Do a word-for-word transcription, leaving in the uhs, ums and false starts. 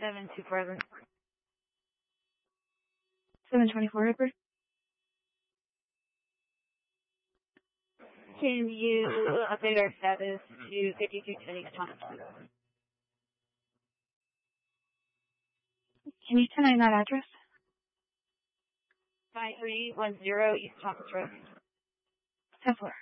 seven to present. seven twenty-four, Ripper. Can you update our status to fifty-two ten East Thomas Road? Can you tell me that address? five three one zero East Thomas Road. ten four.